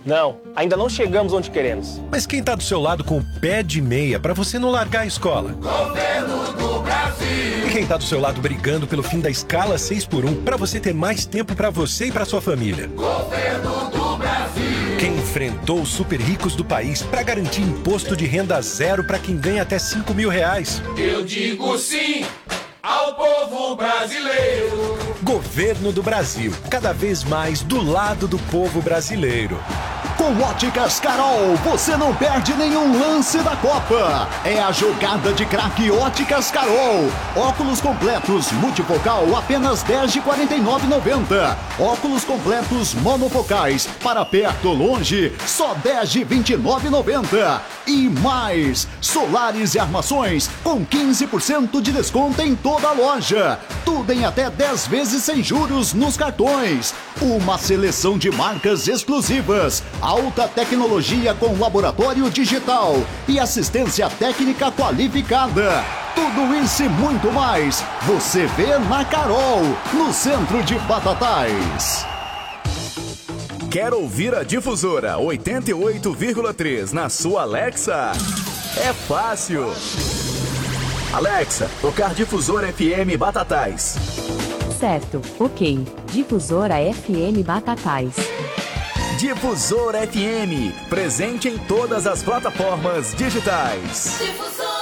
Não, ainda não chegamos onde queremos. Mas quem tá do seu lado com o pé de meia pra você não largar a escola? Governo do Brasil. E quem tá do seu lado brigando pelo fim da escala 6x1 pra você ter mais tempo pra você e pra sua família? Governo do Brasil. Quem enfrentou os super ricos do país pra garantir imposto de renda zero pra quem ganha até R$5.000? Eu digo sim ao povo brasileiro. Governo do Brasil, cada vez mais do lado do povo brasileiro. Com Óticas Carol, você não perde nenhum lance da Copa. É a jogada de craque Óticas Carol. Óculos completos multifocal apenas R$10 de R$ 49,90. Óculos completos monofocais para perto ou longe só R$10 de R$ 29,90. E mais, solares e armações com 15% de desconto em toda a loja. Tudo em até 10 vezes sem juros nos cartões. Uma seleção de marcas exclusivas. Alta tecnologia com laboratório digital e assistência técnica qualificada. Tudo isso e muito mais você vê na Carol, no centro de Batatais. Quer ouvir a Difusora 88,3 na sua Alexa? É fácil. Alexa, tocar Difusora FM Batatais. Certo, ok. Difusora FM Batatais. Difusora FM, presente em todas as plataformas digitais. Difusora.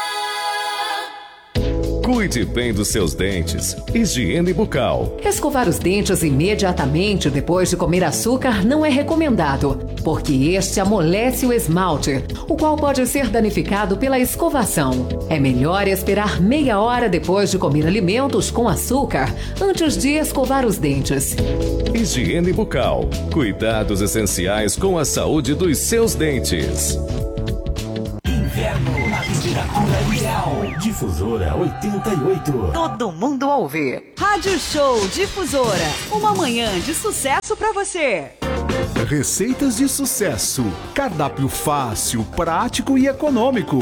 Cuide bem dos seus dentes. Higiene bucal. Escovar os dentes imediatamente depois de comer açúcar não é recomendado, porque este amolece o esmalte, o qual pode ser danificado pela escovação. É melhor esperar meia hora depois de comer alimentos com açúcar antes de escovar os dentes. Higiene bucal. Cuidados essenciais com a saúde dos seus dentes. Inverno na temperatura ideal. Difusora 88. Todo mundo ouve. Rádio Show Difusora. Uma manhã de sucesso pra você. Receitas de sucesso. Cardápio fácil, prático e econômico.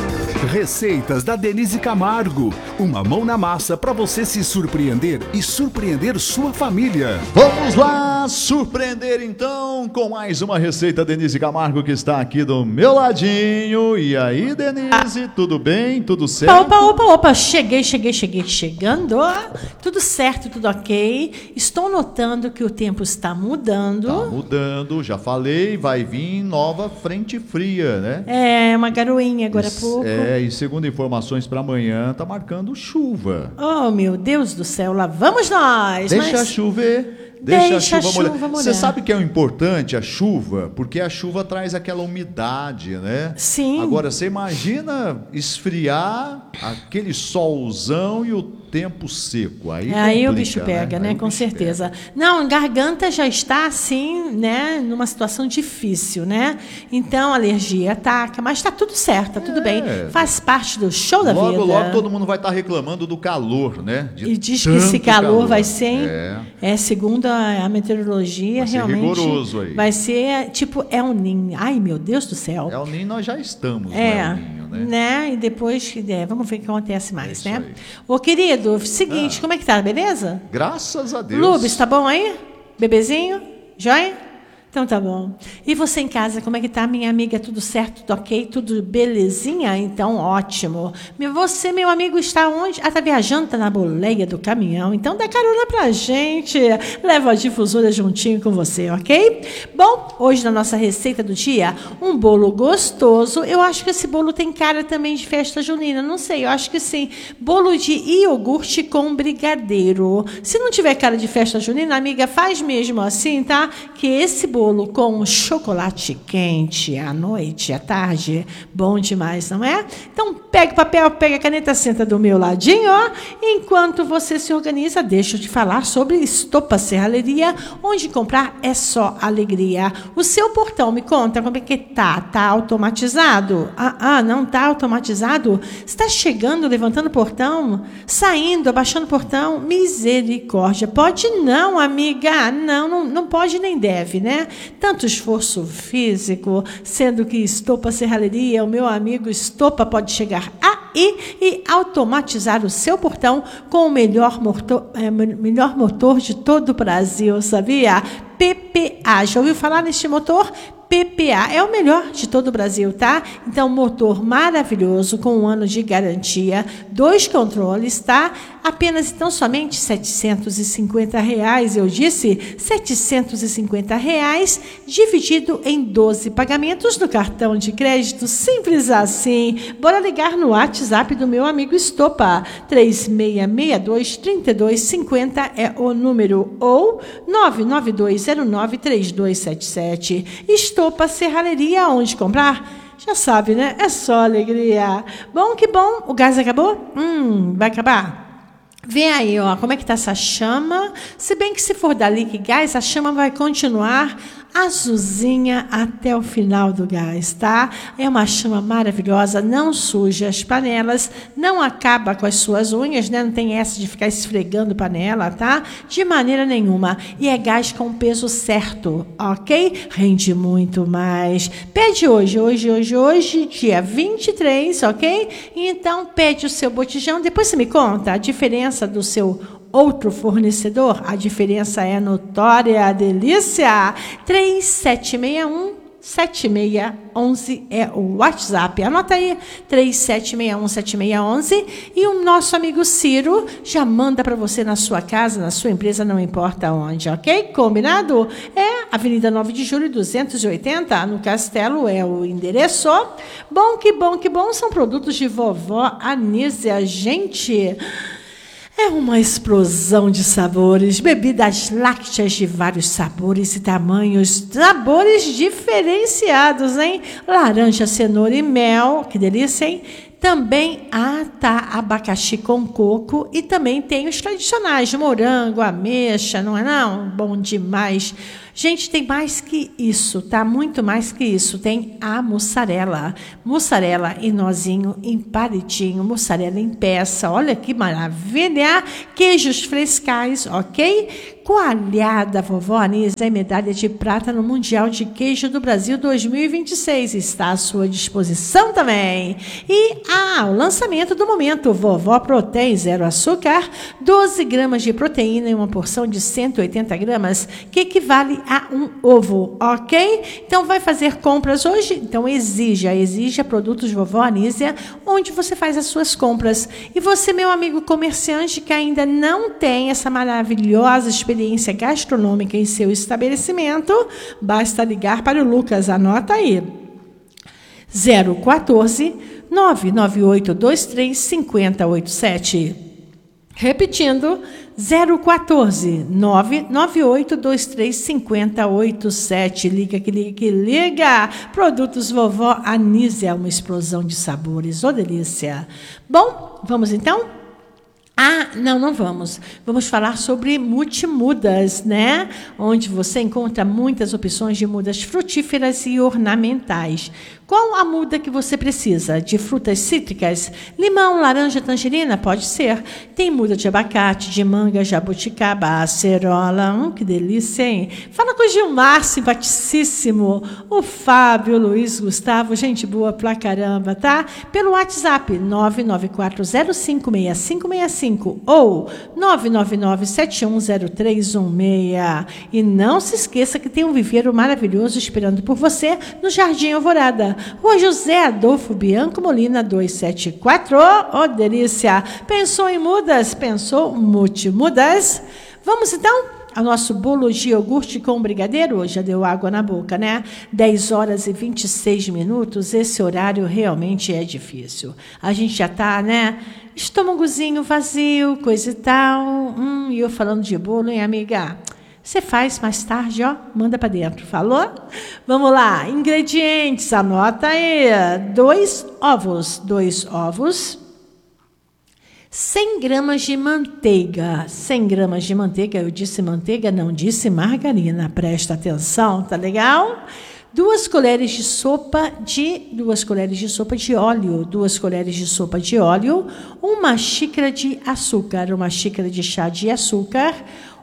Receitas da Denise Camargo. Uma mão na massa para você se surpreender e surpreender sua família. Vamos lá, surpreender então com mais uma receita Denise Camargo que está aqui do meu ladinho. E aí, Denise, tudo bem? Tudo certo? Opa, cheguei chegando. Tudo certo, tudo ok. Estou notando que o tempo está mudando. Tá mudando, já falei, vai vir nova frente fria, né? É, uma garoinha agora há pouco. E segundo informações para amanhã, tá marcando chuva. Oh, meu Deus do céu, lá vamos nós. Deixa chover. Deixa a chuva molhar. Você sabe que é importante a chuva, porque a chuva traz aquela umidade, né? Sim. Agora, você imagina esfriar aquele solzão e o tempo seco. Aí complica, o bicho pega, né? Com certeza. Não, garganta já está assim, né? Numa situação difícil, né? Então, a alergia ataca, mas tá tudo certo, tá tudo bem. Faz parte do show da vida. Logo todo mundo vai estar reclamando do calor, né? E diz que esse calor vai ser, segundo a meteorologia, vai realmente rigoroso aí. Vai ser tipo El Niño. Ai, meu Deus do céu. El Niño nós já estamos, El Niño, né? E depois, vamos ver o que acontece mais, né? Ô, querido, seguinte, como é que tá, beleza? Graças a Deus. Lubes, tá bom aí? Bebezinho? Joia? Então tá bom. E você em casa, como é que tá, minha amiga? Tudo certo, tudo ok? Tudo belezinha? Então, ótimo. Você, meu amigo, está onde? Tá viajando, tá na boleia do caminhão. Então, dá carona pra gente. Leva a difusora juntinho com você, ok? Bom, hoje na nossa receita do dia, um bolo gostoso. Eu acho que esse bolo tem cara também de festa junina. Não sei, eu acho que sim. Bolo de iogurte com brigadeiro. Se não tiver cara de festa junina, amiga, faz mesmo assim, tá? Que esse bolo com chocolate quente à noite, à tarde, bom demais, não é? Então, pega o papel, pega a caneta, senta do meu ladinho, ó. Enquanto você se organiza, deixa eu te falar sobre Estopa Serralheria, onde comprar é só alegria. O seu portão, me conta como é que tá? Tá automatizado? Não tá automatizado? Está chegando, levantando o portão? Saindo, abaixando o portão? Misericórdia. Pode não, amiga. Não pode nem deve, né? Tanto esforço físico, sendo que Estopa Serralheria, o meu amigo Estopa pode chegar aí e automatizar o seu portão com o melhor motor de todo o Brasil, sabia? PPA, já ouviu falar neste motor? PPA é o melhor de todo o Brasil, tá? Então, motor maravilhoso, com 1 ano de garantia, 2 controles, tá? Apenas, então, somente R$750, eu disse, R$750, dividido em 12 pagamentos no cartão de crédito, simples assim. Bora ligar no WhatsApp do meu amigo Estopa, 3662-3250 é o número, ou 992093277. Estopa Serralheria, onde comprar? Já sabe, né? É só alegria. Bom, que bom. O gás acabou? Vai acabar? Vê aí, ó, como é que tá essa chama. Se bem que se for dali que gás, a chama vai continuar azulzinha até o final do gás, tá? É uma chama maravilhosa, não suja as panelas, não acaba com as suas unhas, né? Não tem essa de ficar esfregando panela, tá? De maneira nenhuma. E é gás com peso certo, ok? Rende muito mais. Pede hoje, dia 23, ok? Então, pede o seu botijão, depois você me conta a diferença do seu outro fornecedor, a diferença é notória, delícia. 3761-7611 é o WhatsApp. Anota aí, 3761-7611. E o nosso amigo Ciro já manda para você na sua casa, na sua empresa, não importa onde, ok? Combinado? É Avenida 9 de Julho, 280, no Castelo, é o endereço. Bom, que bom, que bom. São produtos de vovó Anísia, gente. É uma explosão de sabores, bebidas lácteas de vários sabores e tamanhos, sabores diferenciados, hein? Laranja, cenoura e mel, que delícia, hein? Também abacaxi com coco e também tem os tradicionais, morango, ameixa, não é não? Bom demais. Gente, tem mais que isso, tá? Muito mais que isso. Tem a mussarela. Mussarela em nozinho, em palitinho, mussarela em peça. Olha que maravilha! Queijos frescais, ok? Coalhada vovó Anísia é medalha de prata no Mundial de Queijo do Brasil 2026. Está à sua disposição também. E o lançamento do momento, Vovó Protein, 0 açúcar, 12 gramas de proteína em uma porção de 180 gramas, que equivale a um ovo, ok? Então, vai fazer compras hoje? Então, exija produtos Vovó Anísia, onde você faz as suas compras. E você, meu amigo comerciante, que ainda não tem essa maravilhosa experiência gastronômica em seu estabelecimento, basta ligar para o Lucas, anota aí, 014 99823 5087. Repetindo, 014 99823 5087. Liga que liga que liga. Produtos Vovó Anísia, uma explosão de sabores. Ô, delícia. Bom, vamos então? Não vamos. Vamos falar sobre multimudas, né? Onde você encontra muitas opções de mudas frutíferas e ornamentais. Qual a muda que você precisa? De frutas cítricas? Limão, laranja, tangerina? Pode ser. Tem muda de abacate, de manga, jabuticaba, acerola. Que delícia, hein? Fala com o Gilmar, simpaticíssimo. O Fábio, o Luiz Gustavo, gente boa pra caramba, tá? Pelo WhatsApp, 994056565 ou 999710316. E não se esqueça que tem um viveiro maravilhoso esperando por você no Jardim Alvorada. Rua José Adolfo Bianco Molina, 274. Ô, delícia! Pensou em mudas? Pensou multimudas? Vamos, então, ao nosso bolo de iogurte com brigadeiro. Já deu água na boca, né? 10 horas e 26 minutos. Esse horário realmente é difícil. A gente já tá, né? Estômagozinho vazio, coisa e tal. E eu falando de bolo, hein, amiga? Você faz mais tarde, ó, manda para dentro. Falou? Vamos lá. Ingredientes, anota aí. 2 ovos. 100 gramas de manteiga. 100 gramas de manteiga. Eu disse manteiga, não disse margarina. Presta atenção, tá legal? 2 colheres de sopa de óleo. 2 colheres de sopa de óleo. 1 xícara de açúcar. 1 xícara de chá de açúcar.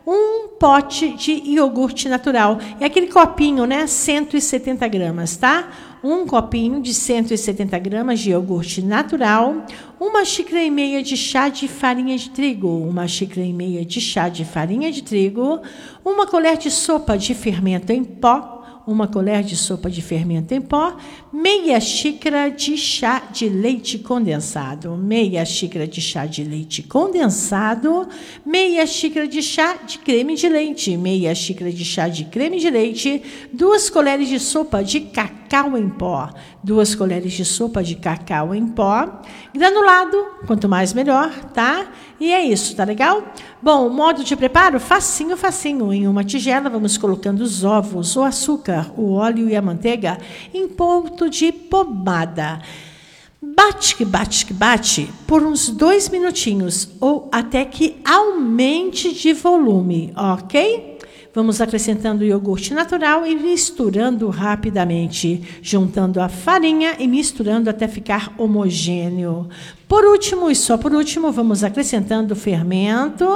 um pote de iogurte natural. É aquele copinho, né? 170 gramas, tá? Um copinho de 170 gramas de iogurte natural, 1,5 xícaras de chá de farinha de trigo, 1,5 xícaras de chá de farinha de trigo, 1 colher de sopa de fermento em pó, 1 colher de sopa de fermento em pó, meia xícara de chá de leite condensado, meia xícara de chá de leite condensado, meia xícara de chá de creme de leite, meia xícara de chá de creme de leite, 2 colheres de sopa de cacau em pó, 2 colheres de sopa de cacau em pó, granulado, quanto mais melhor, tá? E é isso, tá legal? Bom, o modo de preparo, facinho, facinho. Em uma tigela, vamos colocando os ovos, o açúcar, o óleo e a manteiga em ponto de pomada. Bate que bate que bate por uns 2 minutinhos ou até que aumente de volume, ok? Vamos acrescentando o iogurte natural e misturando rapidamente, juntando a farinha e misturando até ficar homogêneo. Por último, e só por último, vamos acrescentando o fermento,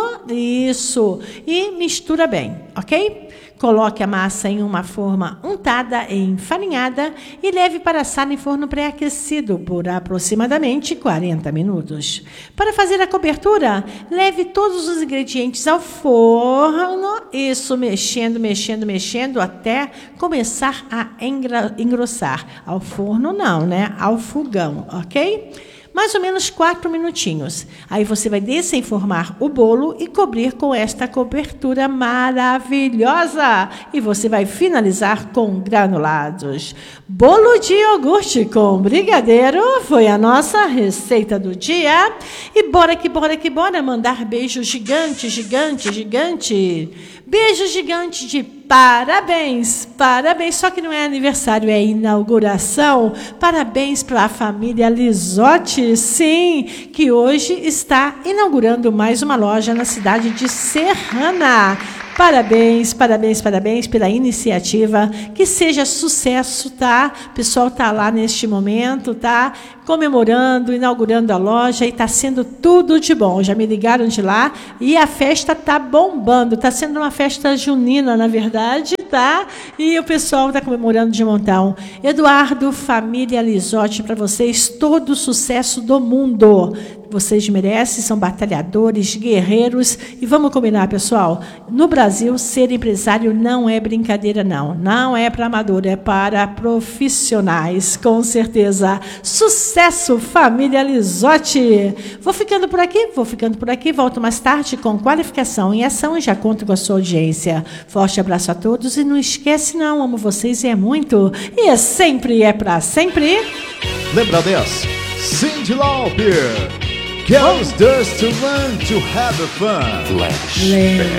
isso, e mistura bem, ok? Coloque a massa em uma forma untada e enfarinhada e leve para assar em forno pré-aquecido por aproximadamente 40 minutos. Para fazer a cobertura, leve todos os ingredientes ao forno, isso, mexendo, mexendo, mexendo, até começar a engrossar. Ao forno não, né? Ao fogão, ok? Mais ou menos 4 minutinhos. Aí você vai desenformar o bolo e cobrir com esta cobertura maravilhosa. E você vai finalizar com granulados. Bolo de iogurte com brigadeiro foi a nossa receita do dia. E bora que bora que bora mandar beijo gigante, gigante, gigante. Beijo gigante de parabéns, parabéns, só que não é aniversário, é inauguração. Parabéns para a família Lisotti, sim, que hoje está inaugurando mais uma loja na cidade de Serrana. Parabéns, parabéns, parabéns pela iniciativa, que seja sucesso, tá? O pessoal tá lá neste momento, tá? Comemorando, inaugurando a loja e tá sendo tudo de bom. Já me ligaram de lá e a festa tá bombando, tá sendo uma festa junina, na verdade, tá? E o pessoal tá comemorando de montão. Eduardo, família Lisotti, para vocês todo o sucesso do mundo. Vocês merecem, são batalhadores, guerreiros. E vamos combinar, pessoal, no Brasil, ser empresário não é brincadeira, não. Não é para amador, é para profissionais, com certeza. Sucesso, família Lisotti! Vou ficando por aqui. Volto mais tarde com qualificação em ação e já conto com a sua audiência. Forte abraço a todos e não esquece, não, amo vocês e é muito. E é sempre, é para sempre. Lembra dessa? Cyndi Lauper. Girls Just to Run to Have Fun. Lembra.